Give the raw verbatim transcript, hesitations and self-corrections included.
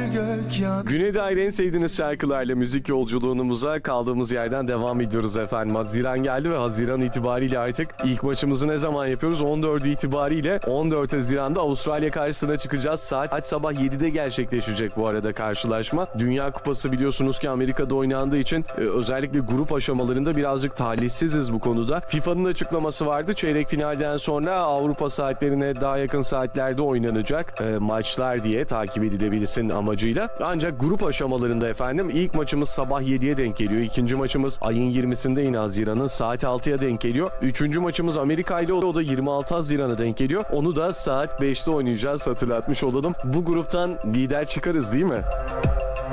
gök. Güne dair en sevdiğiniz şarkılarla müzik yolculuğumuza kaldığımız yerden devam ediyoruz efendim. Haziran geldi ve Haziran itibariyle artık ilk maçımızı ne zaman yapıyoruz? on dördü itibariyle on dört Haziran'da Avustralya karşısına çıkacağız. Saat aç sabah yedide gerçekleşecek bu arada karşılaşma. Dünya Kupası biliyorsunuz ki Amerika'da oynandığı için e, özellikle grup aşamalarında birazcık talihsiziz bu konuda. FIFA'nın açıklaması vardı. Çeyrek finalden sonra Avrupa saatlerine daha yakın saatlerde oynanacak e, maçlar diye takip edilebilsin amacıyla. Ancak grup aşamalarında efendim ilk maçımız sabah yediye denk geliyor. İkinci maçımız ayın yirmisinde yine Haziran'ın saat altıya denk geliyor. Üçüncü maçımız Amerika ile o da yirmi altı Haziran'a denk geliyor. Onu da saat beşte oynayacağız, hatırlatmış olalım. Bu gruptan lider çıkarız değil mi?